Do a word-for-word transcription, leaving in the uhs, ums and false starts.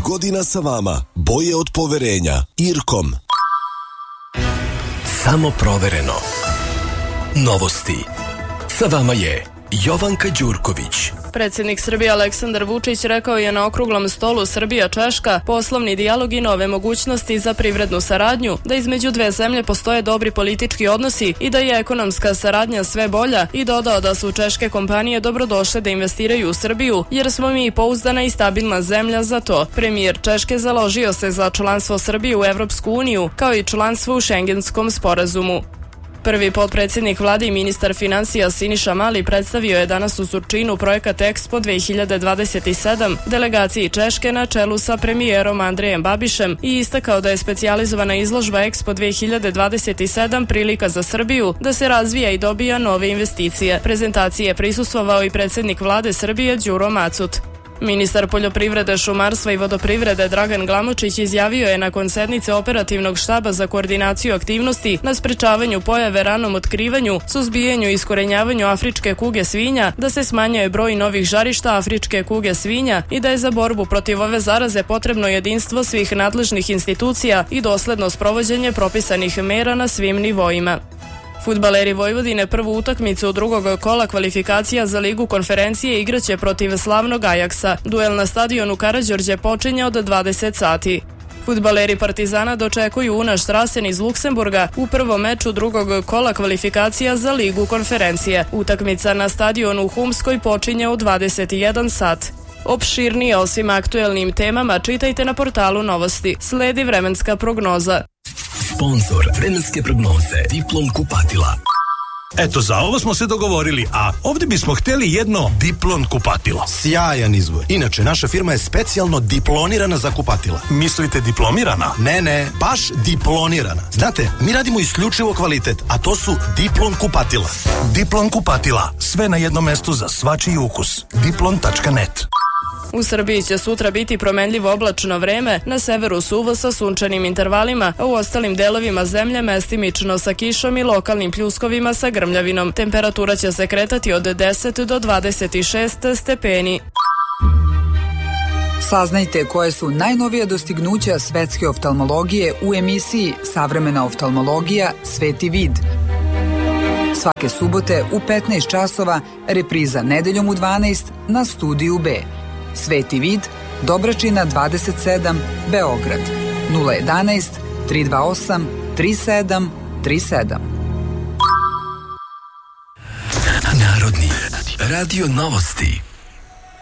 godina sa vama. Boje od poverenja. Irkom. Samo provereno. Novosti. Sa vama je Jovanka Đurković. Predsjednik Srbije Aleksandar Vučić rekao je na okruglom stolu Srbija-Češka poslovni dijalog i nove mogućnosti za privrednu saradnju, da između dve zemlje postoje dobri politički odnosi i da je ekonomska saradnja sve bolja, i dodao da su češke kompanije dobrodošle da investiraju u Srbiju jer smo mi pouzdana i stabilna zemlja za to. Premijer Češke založio se za članstvo Srbije u Evropsku uniju kao i članstvo u Šengenskom sporazumu. Prvi potpredsjednik vlade i ministar financija Siniša Mali predstavio je danas u Surčinu projekat Expo dve hiljade dvadeset sedam delegaciji Češke na čelu sa premijerom Andrejem Babišem i istakao da je specijalizovana izložba Expo dve hiljade dvadeset sedam prilika za Srbiju da se razvija i dobija nove investicije. Prezentaciji je prisustvovao i predsjednik vlade Srbije Đuro Macut. Ministar poljoprivrede, šumarstva i vodoprivrede Dragan Glamočić izjavio je nakon sednice operativnog štaba za koordinaciju aktivnosti na sprečavanju pojave, ranom otkrivanju, suzbijanju i iskorenjavanju afričke kuge svinja da se smanjuje broj novih žarišta afričke kuge svinja i da je za borbu protiv ove zaraze potrebno jedinstvo svih nadležnih institucija i dosledno sprovođenje propisanih mera na svim nivoima. Fudbaleri Vojvodine prvu utakmicu drugog kola kvalifikacija za Ligu konferencije igraće protiv slavnog Ajaksa. Duel na stadionu Karađorđe počinje od dvadeset sati. Fudbaleri Partizana dočekuju Una Strassen iz Luksemburga u prvom meču drugog kola kvalifikacija za Ligu konferencije. Utakmica na stadionu u Humskoj počinje u dvadeset jedan sat. Opširnije o svim aktuelnim temama čitajte na portalu Novosti. Sledi vremenska prognoza. Sponzor vremenske prognoze Diplon kupatila. Eto, za ovo smo se dogovorili, a ovdje bismo htjeli jedno Diplon kupatilo. Sjajan izbor. Inače, naša firma je specijalno diplonirana za kupatila. Mislite diplomirana? Ne, ne, baš diplonirana. Znate, mi radimo isključivo kvalitet, a to su Diplon kupatila. Diplon kupatila. Sve na jednom mestu za svačiji ukus. diplon tačka net. U Srbiji će sutra biti promenljivo oblačno vreme, na severu suvo sa sunčanim intervalima, a u ostalim delovima zemlje mestimično sa kišom i lokalnim pljuskovima sa grmljavinom. Temperatura će se kretati od deset do dvadeset šest stepeni. Saznajte koje su najnovija dostignuća svetske oftalmologije u emisiji Savremena oftalmologija Sveti vid. Svake subote u petnaest časova, repriza nedeljom u dvanaest na Studiju B. Sveti vid, Dobračina dvadeset sedam, Beograd, nula jedanaest, tri dva osam, tri sedam tri sedam. Narodni radio novosti.